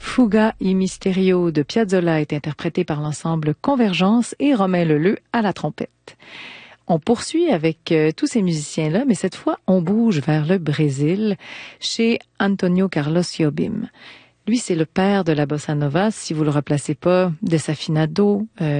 Fuga y Misterio de Piazzolla est interprété par l'ensemble Convergence et Romain Leleu à la trompette. On poursuit avec tous ces musiciens-là, mais cette fois, on bouge vers le Brésil, chez Antonio Carlos Jobim. Lui, c'est le père de la bossa nova, si vous le replacez pas, Desafinado,